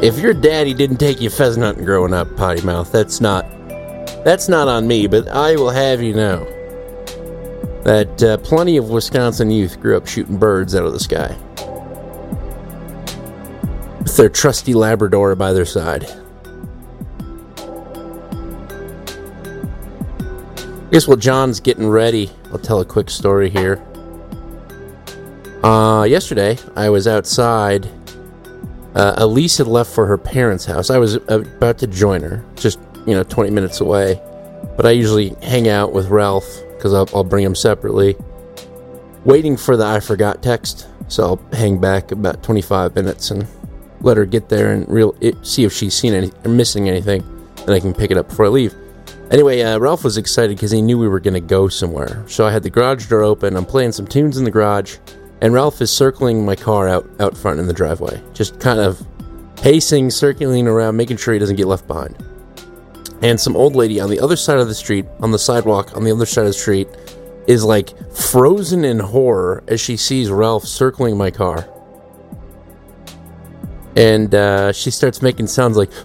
If your daddy didn't take you pheasant hunting growing up, potty mouth, that's not on me, but I will have you know that plenty of Wisconsin youth grew up shooting birds out of the sky with their trusty Labrador by their side. I guess while John's getting ready, I'll tell a quick story here. Yesterday, I was outside. Elise had left for her parents' house. I was about to join her, just 20 minutes away. But I usually hang out with Ralph, because I'll bring him separately. Waiting for the I forgot text, so I'll hang back about 25 minutes and let her get there and see if she's seen any or missing anything, and I can pick it up before I leave. Anyway, Ralph was excited because he knew we were going to go somewhere. So I had the garage door open, I'm playing some tunes in the garage, and Ralph is circling my car out front in the driveway. Just kind of pacing, circling around, making sure he doesn't get left behind. And some old lady on the other side of the street, on the sidewalk on the other side of the street, is like frozen in horror as she sees Ralph circling my car. And she starts making sounds like,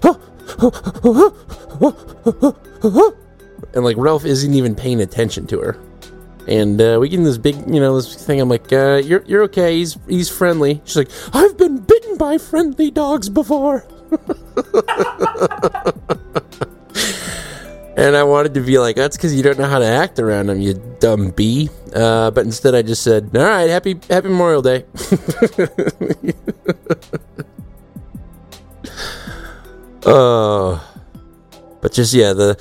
and like Ralph isn't even paying attention to her. And we get in this big, this thing. I'm like, you're okay. He's friendly. She's like, I've been bitten by friendly dogs before. And I wanted to be like, that's because you don't know how to act around him, you dumb bee. But instead I just said, all right, happy Memorial Day. But just,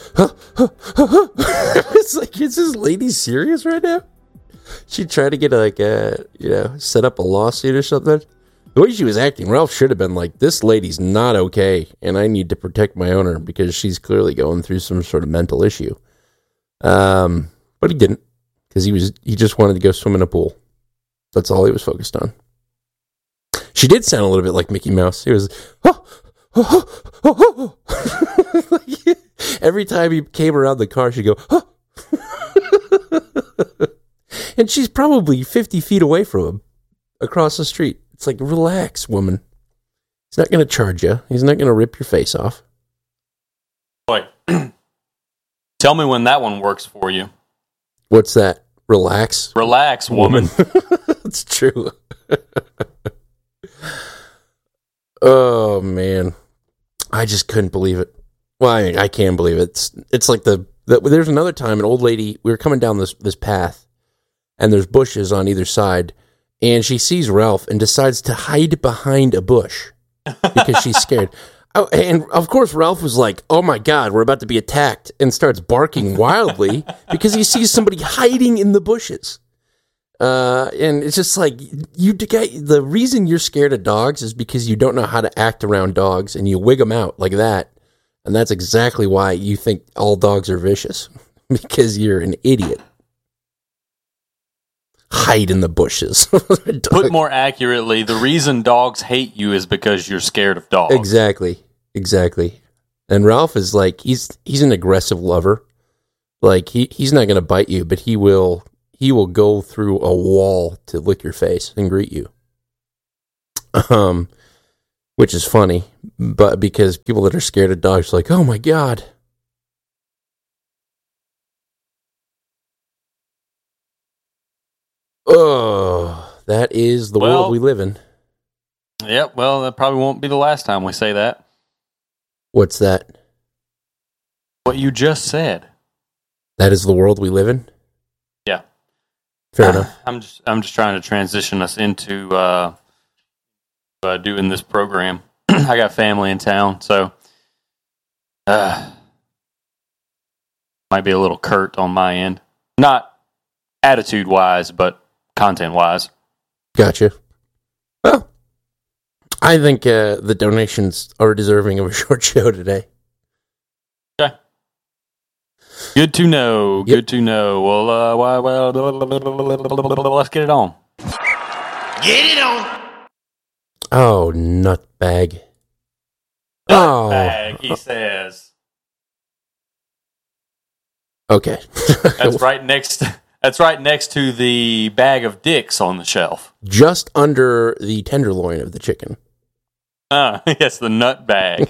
it's like, is this lady serious right now? She tried to get set up a lawsuit or something. The way she was acting, Ralph should have been like, this lady's not okay, and I need to protect my owner because she's clearly going through some sort of mental issue. But he didn't, because he just wanted to go swim in a pool. That's all he was focused on. She did sound a little bit like Mickey Mouse. It was, every time he came around the car, she'd go, and she's probably 50 feet away from him, across the street. It's like, relax, woman. He's not going to charge you. He's not going to rip your face off. Boy, tell me when that one works for you. What's that? Relax? Relax, woman. It's true. Oh, man. I just couldn't believe it. Well, I can't believe it. It's like there's another time an old lady, we were coming down this path, and there's bushes on either side, and she sees Ralph and decides to hide behind a bush because she's scared. Oh, and of course, Ralph was like, oh my God, we're about to be attacked, and starts barking wildly because he sees somebody hiding in the bushes. And it's just like, the reason you're scared of dogs is because you don't know how to act around dogs, and you wig them out like that. And that's exactly why you think all dogs are vicious, because you're an idiot. Hide in the bushes. Put more accurately, the reason dogs hate you is because you're scared of dogs. Exactly. And Ralph is like, he's an aggressive lover. Like, he's not going to bite you, but he will go through a wall to lick your face and greet you. Which is funny, but because people that are scared of dogs are like, oh my God. Oh, that is the world we live in. Yep, well, that probably won't be the last time we say that. What's that? What you just said. That is the world we live in? Yeah. Fair enough. I'm just trying to transition us into doing this program. I got family in town, so might be a little curt on my end. Not attitude-wise, but content-wise. Gotcha. Well, I think the donations are deserving of a short show today. Okay. Good to know. Yep. Good to know. Well, let's get it on. Get it on. Oh, nutbag. Nutbag, he says. Okay. That's right next to the bag of dicks on the shelf. Just under the tenderloin of the chicken. Yes, the nut bag.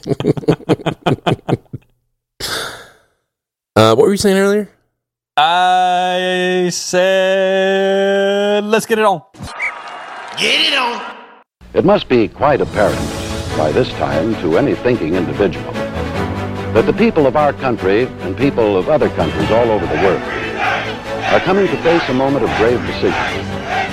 What were you saying earlier? I said, let's get it on. Get it on. It must be quite apparent by this time to any thinking individual that the people of our country and people of other countries all over the world are coming to face a moment of grave decision.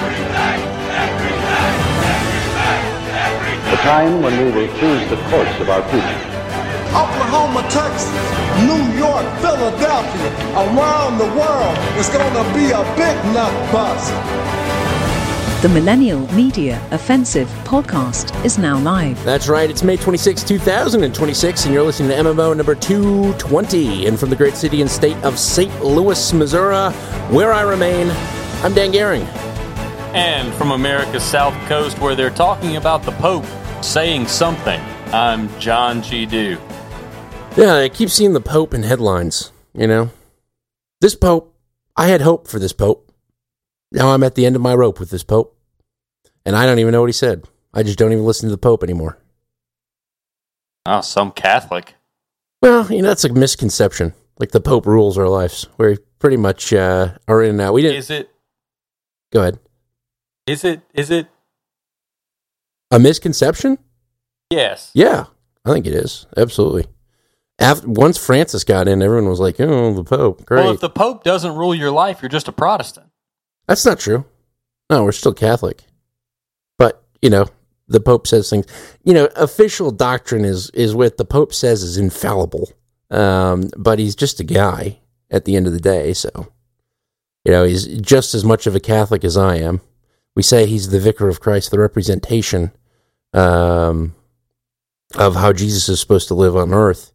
A time when we will choose the course of our future. Oklahoma, Texas, New York, Philadelphia, around the world, it's going to be a big nut bust. The Millennial Media Offensive podcast is now live. That's right. It's May 26, 2026, and you're listening to MMO number 220. And from the great city and state of St. Louis, Missouri, where I remain, I'm Dan Gehring. And from America's South Coast, where they're talking about the Pope saying something, I'm John G. Dew. Yeah, I keep seeing the Pope in headlines, you know. This Pope, I had hope for this Pope. Now I'm at the end of my rope with this Pope. And I don't even know what he said. I just don't even listen to the Pope anymore. Oh, some Catholic. Well, you know, that's a misconception. Like the Pope rules our lives. We pretty much are in and out. We didn't. Is it? Go ahead. Is it? A misconception? Yes. Yeah, I think it is. Absolutely. Once Francis got in, everyone was like, oh, the Pope, great. Well, if the Pope doesn't rule your life, you're just a Protestant. That's not true. No, we're still Catholic. But, you know, the Pope says things. You know, official doctrine is what the Pope says is infallible. But he's just a guy at the end of the day, so. You know, he's just as much of a Catholic as I am. We say he's the vicar of Christ, the representation of how Jesus is supposed to live on earth.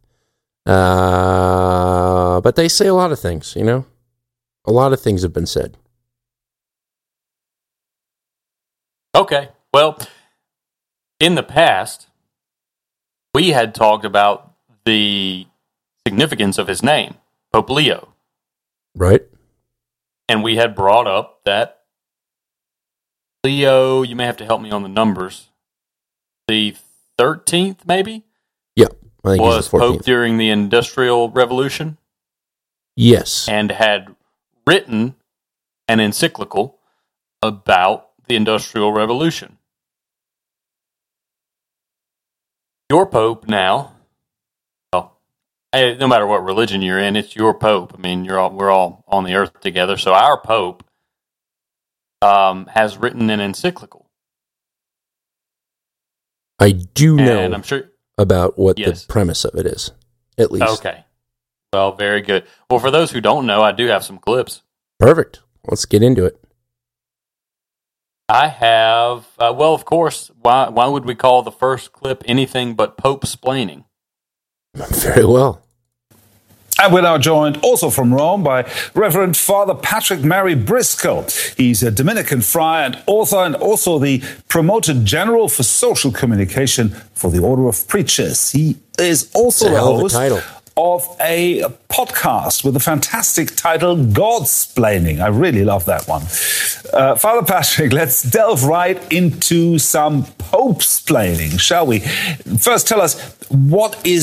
But they say a lot of things, you know? A lot of things have been said. Okay. Well, in the past, we had talked about the significance of his name, Pope Leo. Right. And we had brought up that Leo, you may have to help me on the numbers, the 13th, maybe? Yeah. I think was he's the 14th. Pope during the Industrial Revolution. Yes. And had written an encyclical about the Industrial Revolution. Your Pope now, well, no matter what religion you're in, it's your Pope. I mean, we're all on the earth together. So our Pope has written an encyclical. I do know and I'm sure about what Yes. the premise of it is, at least. Okay. Well, very good. Well, for those who don't know, I do have some clips. Perfect. Let's get into it. I have, well, of course, why would we call the first clip anything but Pope-splaining? Very well. And we're now joined also from Rome by Reverend Father Patrick Mary Briscoe. He's a Dominican friar and author and also the Promoter General for Social Communication for the Order of Preachers. He is also It's a the hell of a host title. of a podcast with the fantastic title Godsplaining. I really love that one. Father Patrick, let's delve right into some Pope-splaining, shall we? First, tell us, what is